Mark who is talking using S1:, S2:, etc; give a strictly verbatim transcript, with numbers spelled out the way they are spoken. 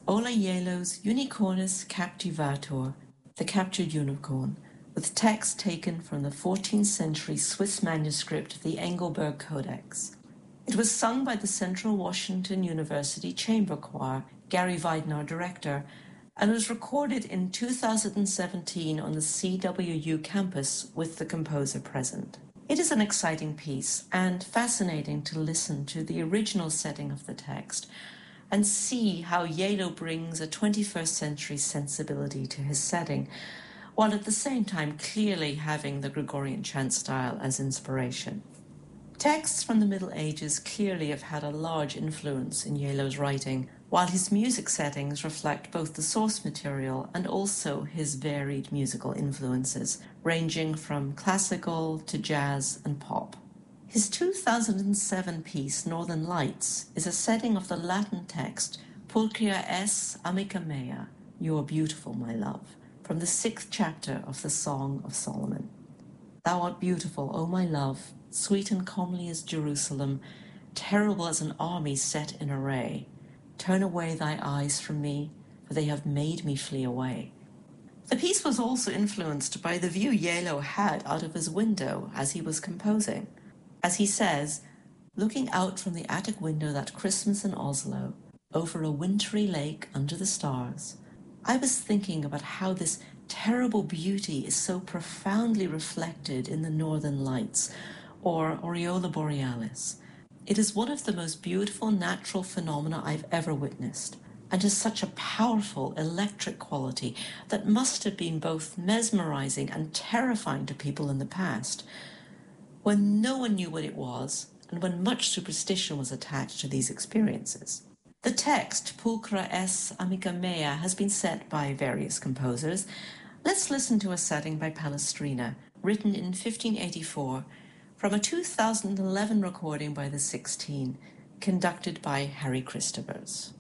S1: Ola Yelo's Unicornus Captivator, The Captured Unicorn, with text taken from the fourteenth century Swiss manuscript of the Engelberg Codex. It was sung by the Central Washington University Chamber Choir, Gary Weidner director, and was recorded in two thousand seventeen on the C W U campus with the composer present. It is an exciting piece and fascinating to listen to the original setting of the text and see how Yelo brings a twenty-first century sensibility to his setting, while at the same time clearly having the Gregorian chant style as inspiration. Texts from the Middle Ages clearly have had a large influence in Yelo's writing, while his music settings reflect both the source material and also his varied musical influences, ranging from classical to jazz and pop. His two thousand seven piece Northern Lights is a setting of the Latin text Pulchria es amica mea, You are beautiful, my love, from the sixth chapter of the Song of Solomon. Thou art beautiful, O my love, sweet and comely as Jerusalem, terrible as an army set in array. Turn away thy eyes from me, for they have made me flee away. The piece was also influenced by the view Yelo had out of his window as he was composing. As he says, looking out from the attic window that Christmas in Oslo, over a wintry lake under the stars, I was thinking about how this terrible beauty is so profoundly reflected in the Northern Lights, or Aureola Borealis. It is one of the most beautiful natural phenomena I've ever witnessed, and has such a powerful electric quality that must have been both mesmerizing and terrifying to people in the past, when no one knew what it was, and when much superstition was attached to these experiences. The text, Pulchra es amica mea, has been set by various composers. Let's listen to a setting by Palestrina, written in fifteen eighty-four, from a two thousand eleven recording by the Sixteen, conducted by Harry Christophers.